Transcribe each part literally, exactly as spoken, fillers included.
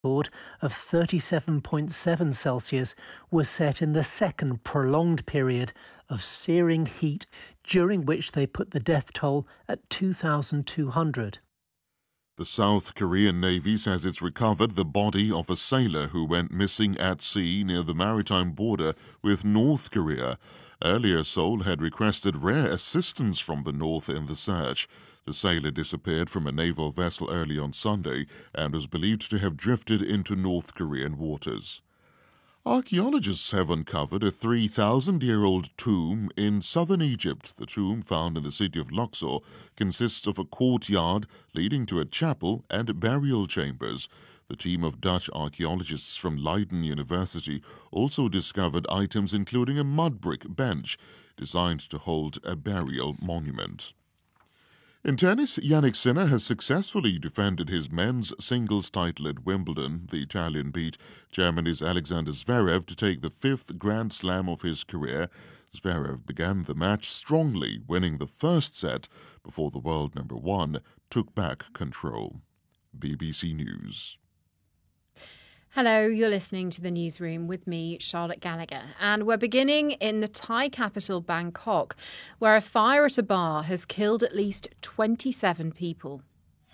record of thirty-seven point seven Celsius was set in the second prolonged period of searing heat, during which they put the death toll at two thousand two hundred. The South Korean Navy says it's recovered the body of a sailor who went missing at sea near the maritime border with North Korea. Earlier, Seoul had requested rare assistance from the North in the search. The sailor disappeared from a naval vessel early on Sunday and was believed to have drifted into North Korean waters. Archaeologists have uncovered a three thousand year old tomb in southern Egypt. The tomb, found in the city of Luxor, consists of a courtyard leading to a chapel and burial chambers. The team of Dutch archaeologists from Leiden University also discovered items including a mud brick bench designed to hold a burial monument. In tennis, Jannik Sinner has successfully defended his men's singles title at Wimbledon. The Italian beat Germany's Alexander Zverev to take the fifth Grand Slam of his career. Zverev began the match strongly, winning the first set before the world number one took back control. B B C News. Hello, you're listening to the Newsroom with me, Charlotte Gallagher, and we're beginning in the Thai capital, Bangkok, where a fire at a bar has killed at least twenty-seven people.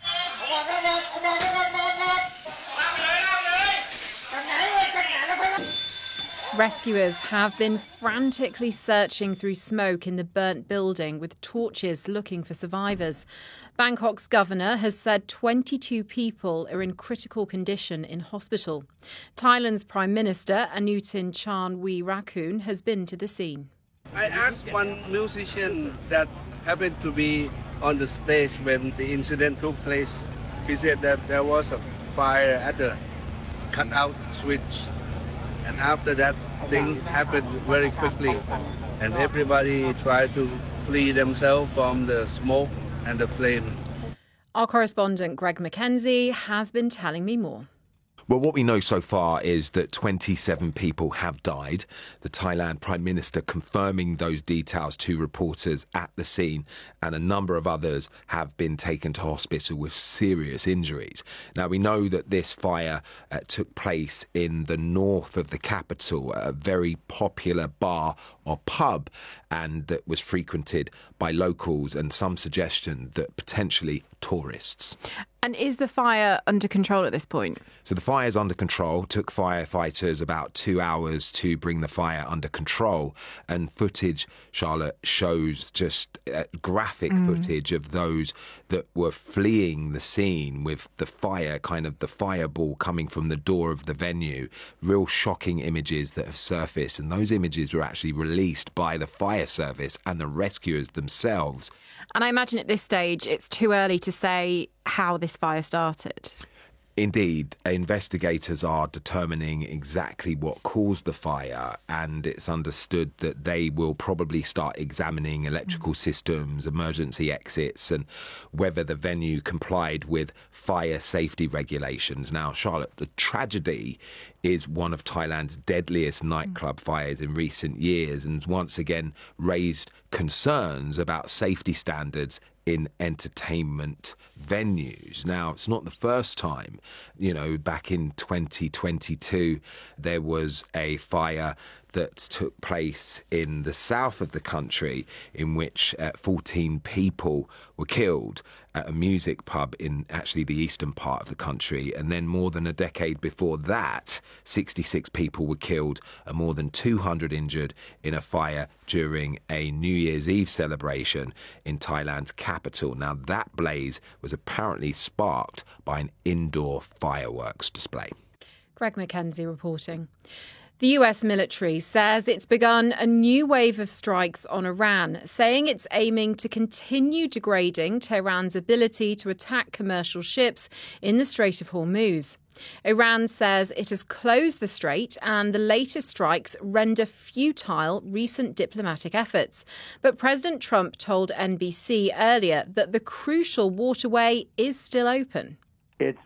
Rescuers have been frantically searching through smoke in the burnt building with torches looking for survivors. Bangkok's governor has said twenty-two people are in critical condition in hospital. Thailand's Prime Minister Anutin Charnvirakul has been to the scene. I asked one musician that happened to be on the stage when the incident took place. He said that there was a fire at the cutout switch. And after that, things happened very quickly. And everybody tried to flee themselves from the smoke and the flame. Our correspondent Greg Mackenzie has been telling me more. Well, what we know so far is that twenty-seven people have died. The Thailand Prime Minister confirming those details to reporters at the scene, and a number of others have been taken to hospital with serious injuries. Now, we know that this fire uh, took place in the north of the capital, a very popular bar or pub, and that was frequented by locals, and some suggestion that potentially tourists. And is the fire under control at this point? So the fire is under control. Took firefighters about two hours to bring the fire under control. And footage, Charlotte, shows just uh, graphic mm. footage of those that were fleeing the scene with the fire, kind of the fireball coming from the door of the venue. Real shocking images that have surfaced. And those images were actually released by the fire service and the rescuers themselves. And I imagine at this stage it's too early to say how this fire started. Indeed, investigators are determining exactly what caused the fire, and it's understood that they will probably start examining electrical systems, emergency exits, and whether the venue complied with fire safety regulations. Now, Charlotte, the tragedy is one of Thailand's deadliest nightclub fires in recent years, and once again raised concerns about safety standards in entertainment venues. Now, it's not the first time. You know, back in twenty twenty-two, there was a fire that took place in the south of the country in which uh, fourteen people were killed at a music pub in actually the eastern part of the country. And then more than a decade before that, sixty-six people were killed and more than two hundred injured in a fire during a New Year's Eve celebration in Thailand's capital. Now, that blaze was apparently sparked by an indoor fireworks display. Greg Mackenzie reporting. The U S military says it's begun a new wave of strikes on Iran, saying it's aiming to continue degrading Tehran's ability to attack commercial ships in the Strait of Hormuz. Iran says it has closed the strait, and the latest strikes render futile recent diplomatic efforts. But President Trump told N B C earlier that the crucial waterway is still open. It's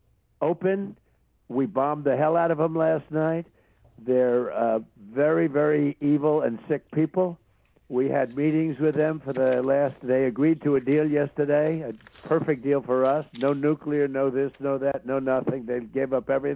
open. We bombed the hell out of them last night. They're uh, very, very evil and sick people. We had meetings with them for the last, they agreed to a deal yesterday, a perfect deal for us. No nuclear, no this, no that, no nothing. They gave up everything.